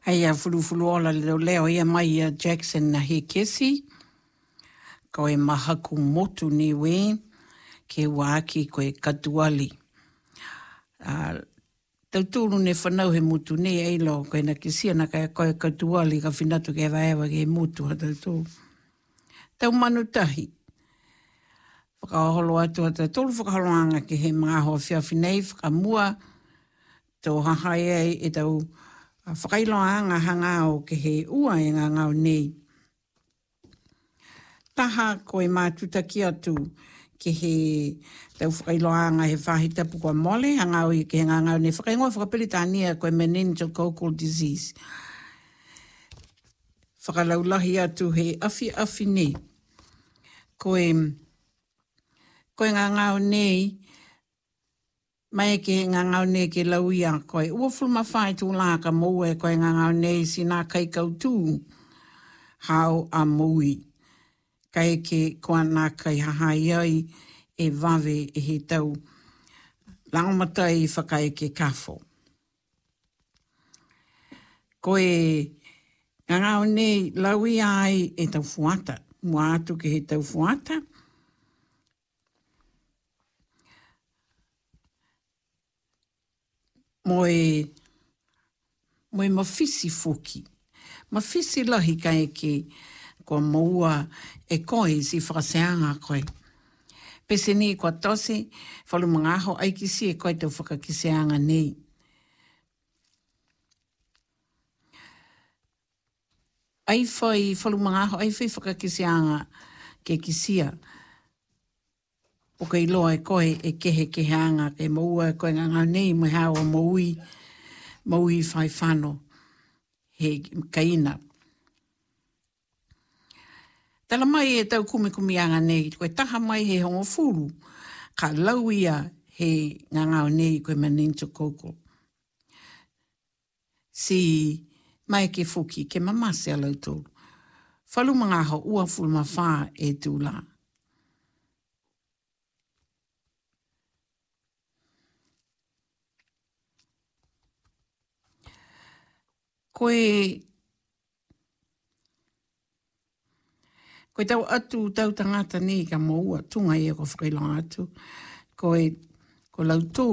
Ai a fulu ola leo ia mai a Jackson na he kesi. Ko e mahaku motu ni we. Ke waki ko e katuali. Tauturu ne whanau he mutu ne eilo. Ko e na kisia na kai koe katuali ka whinatu ke waewa ke mutu ha tauturu. Tau manu tahi. Whakaholo atu ata tolu whakaholoanga ke he māho whiawhinei whakamua. Tau hahai ei e tau whakailoanga hanga o ke he ua e ngā ngau nei. Taha ko e mātuta ki atu ke he tau whakailoanga he whahitapu kua mole hanga o i ke he ngā ngau nei. Whakaingoa whakapelitania ko e meningococcal disease. Whakalaulahi atu he awhi nei. Ko e ngā ngau nei mai ke ngā ngau nei ke lauia koe. Ua fulma whai tū lā ka mou e koe ngā ngau nei si nā kai kautū. Hau a moui. Kai ke koa nā kai hahai ai e wawe e he tau. Langomatai whakai ke kafo. Koe ngā ngau nei lauia ai e tau fuata. Mua atu ke he tau fuata. Moe mawhisi fuki. Mawhisi lahi kai ke kua maua e koe si whakaseanga koe. Pese ni kua tose, whalumangaho aikisi e koe tau whakakiseanga nei. Ai whai whalumangaho, ai whai whakakiseanga ke kisia. O kei loa e koe e kehe anga, ke maua e koe ngā nei mo hawa maui whai whano he kaina. Tala mai e tau kumikumi anga nei, koe taha mai he hongo furu, ka lauia he ngā nei koe meningococcal. Si mai ke fuki, ke mamase a lautou. Whalumangaho ua fulma wha e tūlā. Koe tau atu tau tangata ni ka maua tunga e ko whakailanga atu. Ko lautou